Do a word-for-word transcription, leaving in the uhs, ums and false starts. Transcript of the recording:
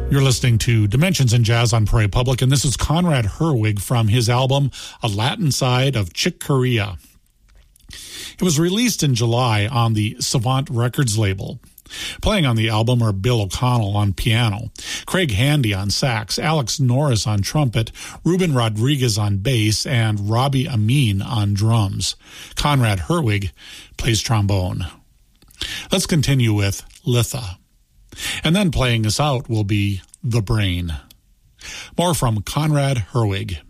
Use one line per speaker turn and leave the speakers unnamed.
You're listening to Dimensions in Jazz on Prairie Public, and this is Conrad Herwig from his album A Latin Side of Chick Corea. It was released in July on the Savant Records label. Playing on the album are Bill O'Connell on piano, Craig Handy on sax, Alex Norris on trumpet, Ruben Rodriguez on bass, and Robbie Amin on drums. Conrad Herwig plays trombone. Let's continue with Litha. And then playing us out will be The Brain. More from Conrad Herwig.